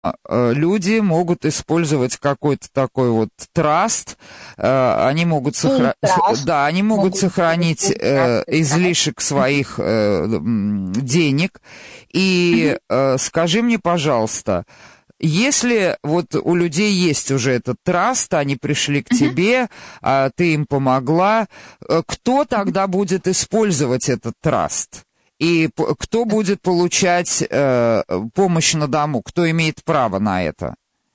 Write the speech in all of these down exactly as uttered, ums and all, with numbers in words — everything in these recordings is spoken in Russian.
люди могут использовать какой-то такой вот траст, они могут, сохра... да, они могут, могут сохранить э, излишек своих э, денег. И э, скажи мне, пожалуйста, если вот у людей есть уже этот траст, они пришли к тебе, а ты им помогла, кто тогда будет использовать этот траст? И кто будет получать э, помощь на дому? Кто имеет право на это?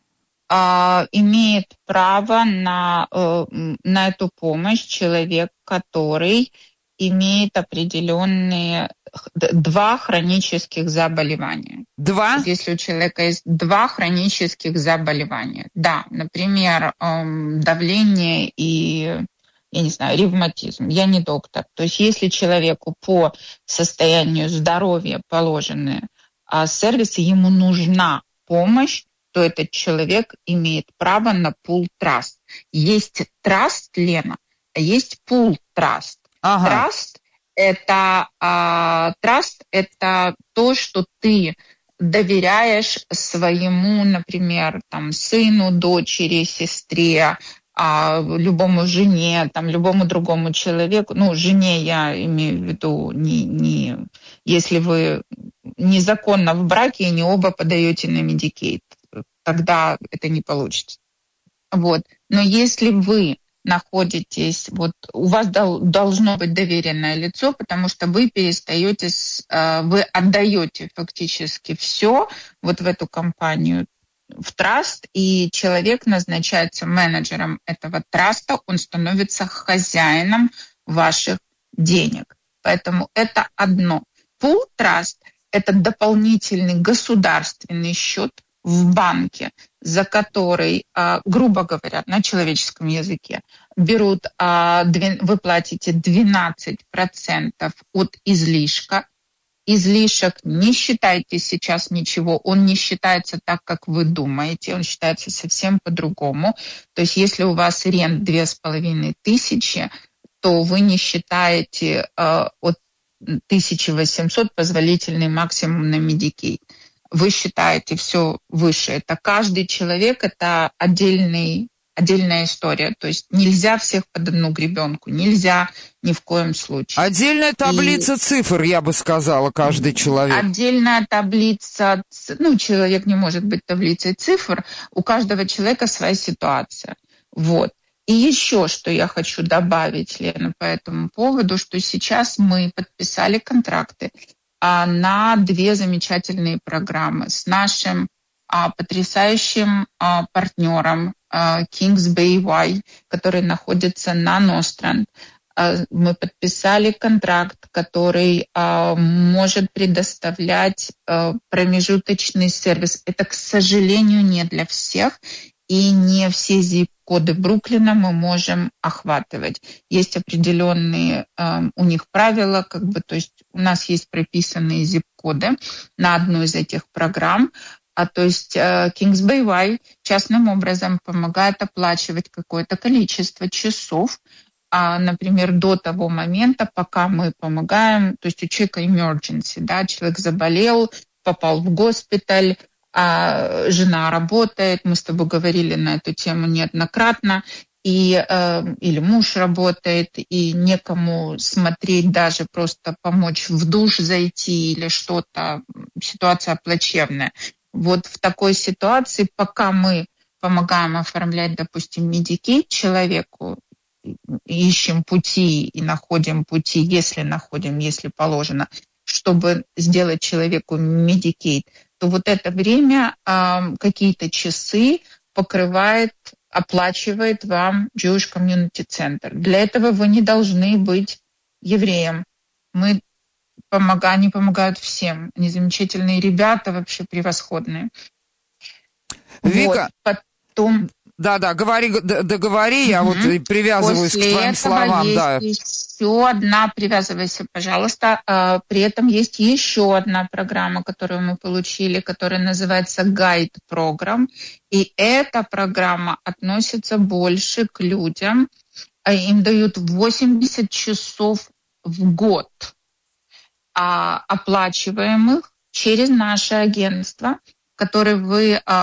А, имеет право на, э, на эту помощь человек, который имеет определенные два хронических заболевания. Два? Вот если у человека есть два хронических заболевания, да, например, эм, давление и, я не знаю, ревматизм. Я не доктор. То есть если человеку по состоянию здоровья положены а, сервисы, ему нужна помощь, то этот человек имеет право на пул траст. Есть траст, Лена, а есть пул траст. Ага. Траст это, а, траст это то, что ты доверяешь своему, например, там, сыну, дочери, сестре, а, любому жене, там, любому другому человеку. Ну, жене я имею в виду, не, не, если вы незаконно в браке и не оба подаете на Medicaid, тогда это не получится. Вот. Но если вы находитесь, вот у вас дол, должно быть доверенное лицо, потому что вы перестаете, вы отдаете фактически все вот в эту компанию, в траст, и человек назначается менеджером этого траста, он становится хозяином ваших денег. Поэтому это одно. Пул траст – это дополнительный государственный счет в банке, за который, грубо говоря, на человеческом языке, берут, вы платите двенадцать процентов от излишка. Излишек не считайте сейчас ничего, он не считается так, как вы думаете, он считается совсем по-другому. То есть если у вас рент две с половиной тысячи, то вы не считаете от тысяча восемьсот позволительный максимум на Medicaid. Вы считаете все выше. Это каждый человек, это отдельный, отдельная история. То есть нельзя всех под одну гребенку, нельзя ни в коем случае. Отдельная таблица И... цифр, я бы сказала, каждый человек. Отдельная таблица, ну, человек не может быть таблицей цифр, у каждого человека своя ситуация. Вот. И еще, что я хочу добавить, Лена, по этому поводу, что сейчас мы подписали контракты на две замечательные программы с нашим а, потрясающим а, партнером а, Kings Bay Y, который находится на Ностранд. А, мы подписали контракт, который а, может предоставлять а, промежуточный сервис. Это, к сожалению, не для всех. И не все зип-коды Бруклина мы можем охватывать. Есть определенные э, у них правила, как бы, то есть у нас есть прописанные зип-коды на одну из этих программ. А то есть э, Kings Bay Y частным образом помогает оплачивать какое-то количество часов, а, например, до того момента, пока мы помогаем, то есть у человека emergency, да, человек заболел, попал в госпиталь, а жена работает, мы с тобой говорили на эту тему неоднократно, и, э, или муж работает, и некому смотреть, даже просто помочь в душ зайти или что-то, ситуация плачевная. Вот в такой ситуации, пока мы помогаем оформлять, допустим, Medicaid человеку, ищем пути и находим пути, если находим, если положено, чтобы сделать человеку Medicaid, то вот это время, э, какие-то часы покрывает, оплачивает вам Jewish Community Center. Для этого вы не должны быть евреем. Мы помогаем, они помогают всем. Они замечательные ребята, вообще превосходные. Вика, вот, потом... Да-да, говори, договори, я вот привязываюсь После к твоим этого словам. Есть да. еще одна, привязывайся, пожалуйста. При этом есть еще одна программа, которую мы получили, которая называется Guide Program. И эта программа относится больше к людям. Им дают восемьдесят часов в год оплачиваемых через наше агентство, которые вы